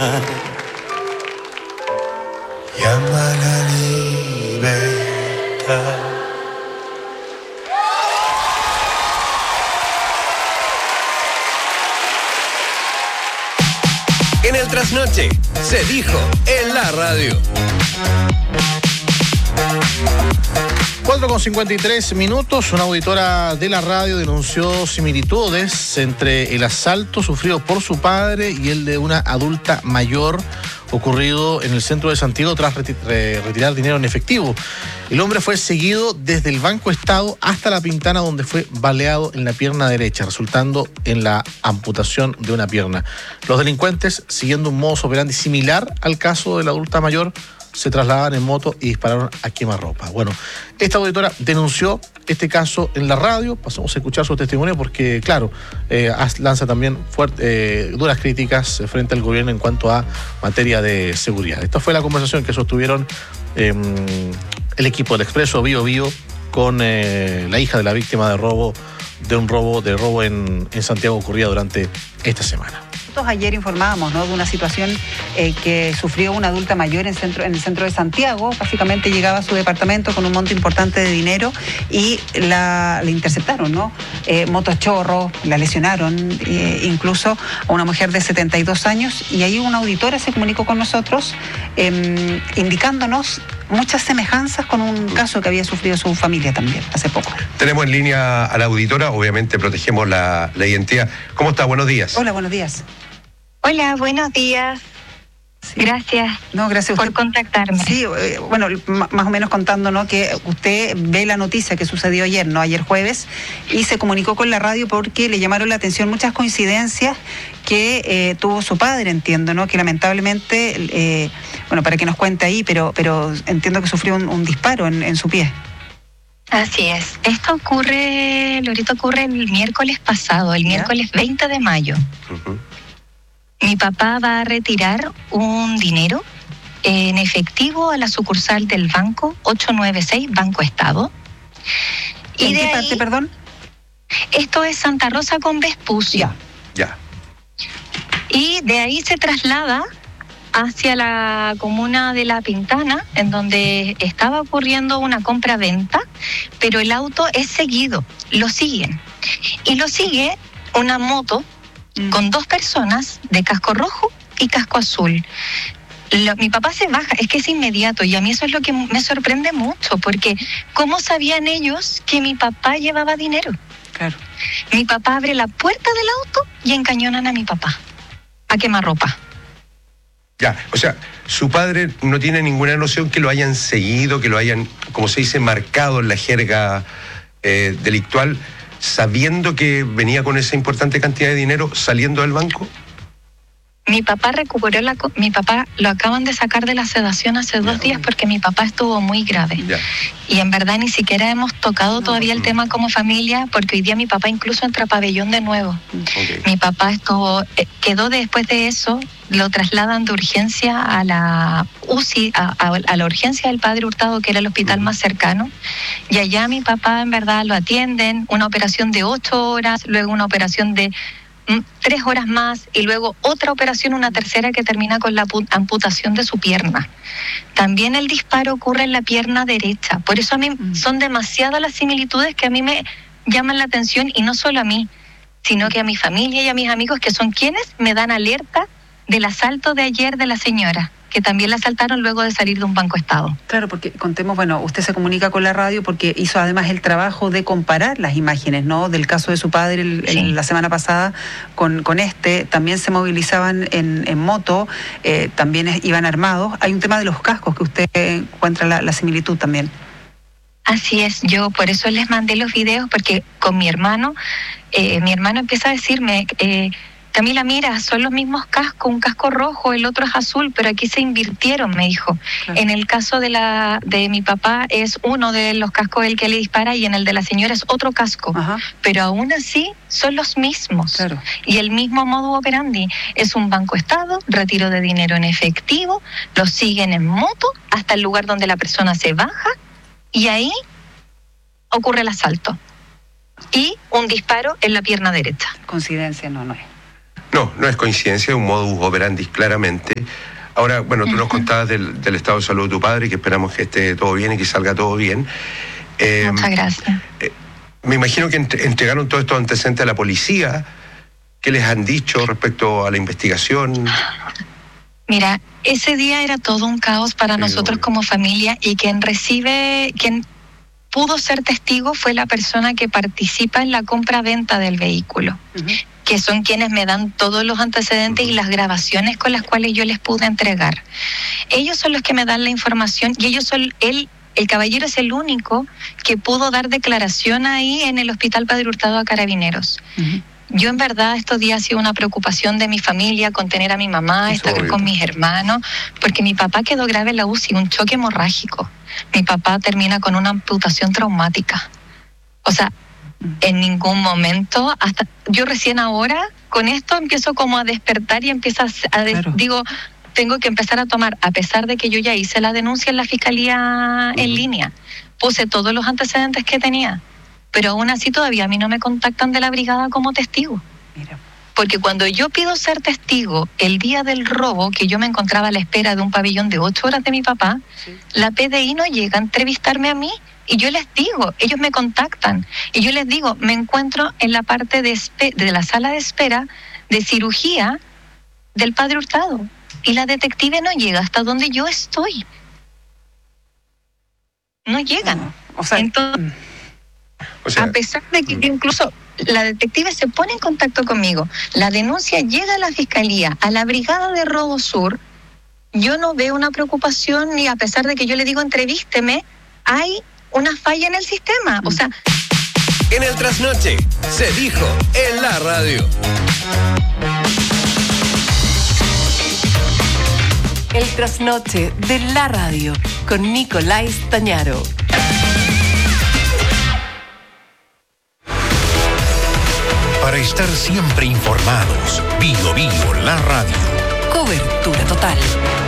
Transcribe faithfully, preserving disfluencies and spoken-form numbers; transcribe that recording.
llama la libertad. En el trasnoche se dijo en la radio. cuatro con cincuenta y tres minutos, una auditora de la radio denunció similitudes entre el asalto sufrido por su padre y el de una adulta mayor ocurrido en el centro de Santiago tras reti- re- retirar dinero en efectivo. El hombre fue seguido desde el Banco Estado hasta La Pintana, donde fue baleado en la pierna derecha, resultando en la amputación de una pierna. Los delincuentes, siguiendo un modus operandi similar al caso de la adulta mayor, se trasladaban en moto y dispararon a quemarropa. Bueno, esta auditora denunció este caso en la radio. Pasamos a escuchar su testimonio porque, claro, eh, lanza también fuerte, eh, duras críticas frente al gobierno en cuanto a materia de seguridad. Esta fue la conversación que sostuvieron eh, el equipo del Expreso Bío Bío con eh, la hija de la víctima de robo, de un robo, de robo en, en Santiago ocurrida durante esta semana. Ayer informábamos, ¿no?, de una situación eh, que sufrió una adulta mayor en, centro, en el centro de Santiago. Básicamente llegaba a su departamento con un monto importante de dinero y la, la interceptaron, ¿no? Eh, motochorro, la lesionaron, eh, incluso a una mujer de setenta y dos años. Y ahí una auditora se comunicó con nosotros eh, indicándonos muchas semejanzas con un caso que había sufrido su familia también hace poco. Tenemos en línea a la auditora, obviamente protegemos la, la identidad. ¿Cómo está? Buenos días. Hola, buenos días. Hola, buenos días. Sí. Gracias, no, gracias por contactarme. Sí, eh, bueno, más o menos contándonos que usted ve la noticia que sucedió ayer, ¿no? Ayer jueves, y se comunicó con la radio porque le llamaron la atención muchas coincidencias que eh, tuvo su padre, entiendo, ¿no? Que lamentablemente, eh, bueno, para que nos cuente ahí, pero, pero entiendo que sufrió un, un disparo en, en su pie. Así es. Esto ocurre, Lorito, ocurre el miércoles pasado, el ¿Ya? miércoles veinte de mayo. Uh-huh. Mi papá va a retirar un dinero en efectivo a la sucursal del banco ocho nueve seis, Banco Estado. ¿En y qué parte, ahí, perdón? Esto es Santa Rosa con Vespucio. Ya. Ya. Y de ahí se traslada hacia la comuna de La Pintana, en donde estaba ocurriendo una compra-venta, pero el auto es seguido, lo siguen. Y lo sigue una moto con dos personas de casco rojo y casco azul. Lo, mi papá se baja, es que es inmediato, y a mí eso es lo que me sorprende mucho, porque ¿cómo sabían ellos que mi papá llevaba dinero? Claro. Mi papá abre la puerta del auto y encañonan a mi papá, a quemarropa. Ya, o sea, su padre no tiene ninguna noción que lo hayan seguido, que lo hayan, como se dice, marcado en la jerga eh, delictual, sabiendo que venía con esa importante cantidad de dinero saliendo del banco. Mi papá recuperó la... Mi papá lo acaban de sacar de la sedación hace dos días porque mi papá estuvo muy grave. Ya. Y en verdad ni siquiera hemos tocado no, todavía no. el tema como familia, porque hoy día mi papá incluso entra a pabellón de nuevo. Okay. Mi papá estuvo... Quedó después de eso, lo trasladan de urgencia a la U C I, a, a, a la urgencia del Padre Hurtado, que era el hospital uh-huh. más cercano. Y allá mi papá en verdad lo atienden, una operación de ocho horas, luego una operación de... tres horas más y luego otra operación, una tercera que termina con la amputación de su pierna. También el disparo ocurre en la pierna derecha. Por eso a mí mm. son demasiadas las similitudes que a mí me llaman la atención, y no solo a mí, sino que a mi familia y a mis amigos, que son quienes me dan alerta del asalto de ayer de la señora, que también la asaltaron luego de salir de un Banco Estado. Claro, porque contemos, bueno, usted se comunica con la radio porque hizo además el trabajo de comparar las imágenes, ¿no?, del caso de su padre el, sí. el, la semana pasada con, con este. También se movilizaban en, en moto, eh, también es, iban armados. Hay un tema de los cascos que usted encuentra la, la similitud también. Así es, yo por eso les mandé los videos, porque con mi hermano, eh, mi hermano empieza a decirme... Eh, Camila, mira, son los mismos cascos, un casco rojo, el otro es azul, pero aquí se invirtieron, me dijo. Claro. En el caso de la de mi papá es uno de los cascos el que le dispara, y en el de la señora es otro casco. Ajá. Pero aún así son los mismos. Claro. Y el mismo modus operandi. Es un Banco Estado, retiro de dinero en efectivo, los siguen en moto hasta el lugar donde la persona se baja, y ahí ocurre el asalto. Y un disparo en la pierna derecha. Coincidencia no, no es. No, no es coincidencia, es un modus operandi claramente. Ahora, bueno, tú nos contabas del, del estado de salud de tu padre, que esperamos que esté todo bien y que salga todo bien. Eh, Muchas gracias. Eh, me imagino que ent- entregaron todos estos antecedentes a la policía. ¿Qué les han dicho respecto a la investigación? Mira, ese día era todo un caos para sí, nosotros obvio. como familia, y quien recibe, quien pudo ser testigo fue la persona que participa en la compra-venta del vehículo, uh-huh. que son quienes me dan todos los antecedentes uh-huh. y las grabaciones con las cuales yo les pude entregar. Ellos son los que me dan la información, y ellos son, él, el caballero es el único que pudo dar declaración ahí en el Hospital Padre Hurtado a Carabineros. Uh-huh. Yo en verdad estos días ha sido una preocupación de mi familia, contener a mi mamá, estar obvio. con mis hermanos, porque mi papá quedó grave en la U C I, un choque hemorrágico. Mi papá termina con una amputación traumática. O sea, en ningún momento, hasta yo recién ahora, con esto empiezo como a despertar y empiezo a, a claro. digo, tengo que empezar a tomar, a pesar de que yo ya hice la denuncia en la fiscalía uh-huh. en línea, puse todos los antecedentes que tenía. Pero aún así todavía a mí no me contactan de la brigada como testigo. Mira. Porque cuando yo pido ser testigo el día del robo, que yo me encontraba a la espera de un pabellón de ocho horas de mi papá, sí. la P D I no llega a entrevistarme a mí, y yo les digo, ellos me contactan, y yo les digo, me encuentro en la parte de, espe- de la sala de espera de cirugía del Padre Hurtado, y la detective no llega hasta donde yo estoy. No llegan. No, o sea, Entonces... O sea, a pesar de que incluso la detective se pone en contacto conmigo, la denuncia llega a la fiscalía, a la brigada de Robo Sur, yo no veo una preocupación, ni a pesar de que yo le digo entrevísteme, hay una falla en el sistema. O sea, en el trasnoche se dijo en la radio. El trasnoche de la radio con Nicolás Tañaro. Para estar siempre informados, Bio Bio, la radio. Cobertura total.